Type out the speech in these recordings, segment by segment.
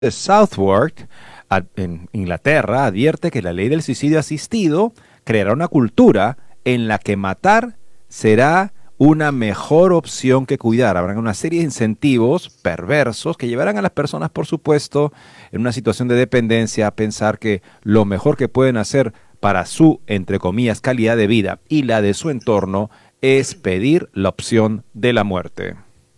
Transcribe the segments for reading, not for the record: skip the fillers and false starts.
de Southwark, en Inglaterra, advierte que la ley del suicidio asistido creará una cultura en la que matar será una mejor opción que cuidar. Habrá una serie de incentivos perversos que llevarán a las personas, por supuesto, en una situación de dependencia a pensar que lo mejor que pueden hacer para su, entre comillas, calidad de vida y la de su entorno es pedir la opción de la muerte.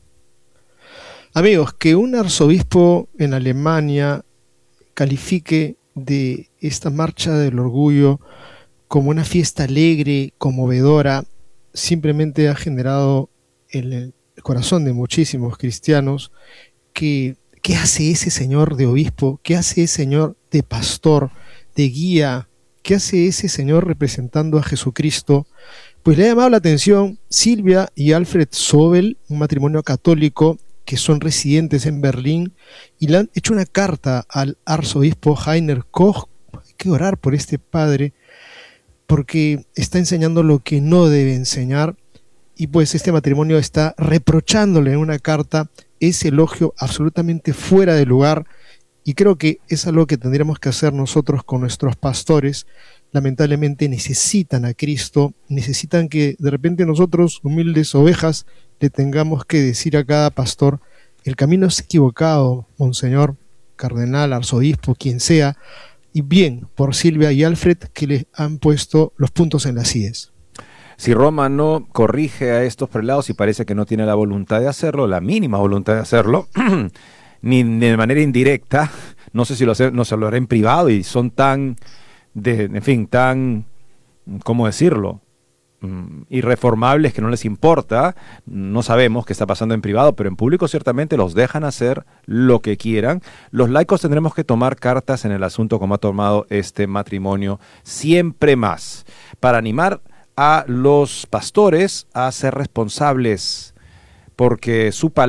Amigos, que un arzobispo en Alemania califique de esta marcha del orgullo como una fiesta alegre, conmovedora, simplemente ha generado en el corazón de muchísimos cristianos que ¿qué hace ese señor de obispo? ¿Qué hace ese señor de pastor, de guía? ¿Qué hace ese señor representando a Jesucristo? Pues le ha llamado la atención Silvia y Alfred Sobel, un matrimonio católico que son residentes en Berlín, y le han hecho una carta al arzobispo Heiner Koch. Hay que orar por este padre, porque está enseñando lo que no debe enseñar, y pues este matrimonio está reprochándole en una carta ese elogio absolutamente fuera de lugar, y creo que es algo que tendríamos que hacer nosotros con nuestros pastores. Lamentablemente necesitan a Cristo, necesitan que de repente nosotros, humildes ovejas, le tengamos que decir a cada pastor: el camino es equivocado, monseñor, cardenal, arzobispo, quien sea. Y bien por Silvia y Alfred, que les han puesto los puntos en las IES. Si Roma no corrige a estos prelados y parece que no tiene la voluntad de hacerlo, la mínima voluntad de hacerlo, ni de manera indirecta, no sé si no se lo hará en privado y son tan, tan, ¿cómo decirlo?, irreformables que no les importa. No sabemos qué está pasando en privado, pero en público ciertamente los dejan hacer lo que quieran. Los laicos tendremos que tomar cartas en el asunto como ha tomado este matrimonio siempre más, para animar a los pastores a ser responsables, porque su palabra